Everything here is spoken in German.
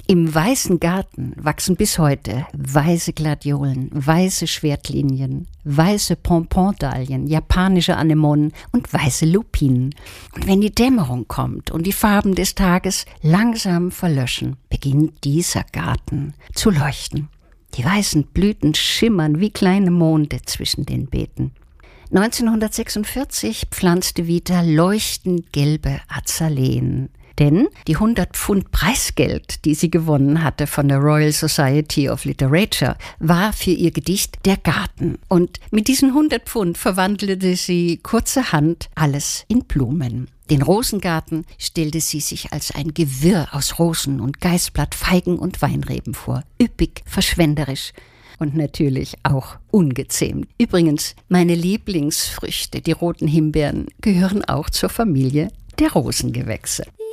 Im Weißen Garten wachsen bis heute weiße Gladiolen, weiße Schwertlinien, weiße Pompondahlen, japanische Anemonen und weiße Lupinen. Und wenn die Dämmerung kommt und die Farben des Tages langsam verlöschen, beginnt dieser Garten zu leuchten. Die weißen Blüten schimmern wie kleine Monde zwischen den Beeten. 1946 pflanzte Vita leuchtend gelbe Azaleen. Denn die 100 Pfund Preisgeld, die sie gewonnen hatte von der Royal Society of Literature, war für ihr Gedicht Der Garten. Und mit diesen 100 Pfund verwandelte sie kurzerhand alles in Blumen. Den Rosengarten stellte sie sich als ein Gewirr aus Rosen und Geißblatt, Feigen und Weinreben vor. Üppig, verschwenderisch und natürlich auch ungezähmt. Übrigens, meine Lieblingsfrüchte, die roten Himbeeren, gehören auch zur Familie der Rosengewächse.